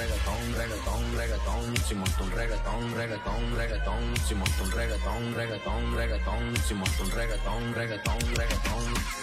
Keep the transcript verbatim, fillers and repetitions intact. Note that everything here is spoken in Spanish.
reggaetón, reggaetón, reggaetón, si monto un reggaetón, reggaetón, reggaetón, si monto un reggaetón, reggaetón, reggaetón, si monto un reggaetón, reggaetón, reggaetón.